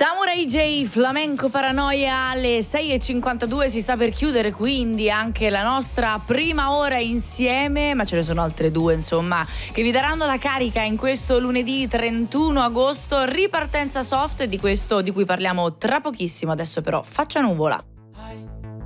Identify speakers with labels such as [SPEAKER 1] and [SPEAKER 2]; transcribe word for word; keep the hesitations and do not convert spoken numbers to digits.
[SPEAKER 1] Samurai J, Flamenco Paranoia, alle sei e cinquantadue si sta per chiudere quindi anche la nostra prima ora insieme, ma ce ne sono altre due insomma che vi daranno la carica in questo lunedì trentuno agosto, ripartenza soft, di questo di cui parliamo tra pochissimo. Adesso però faccia nuvola.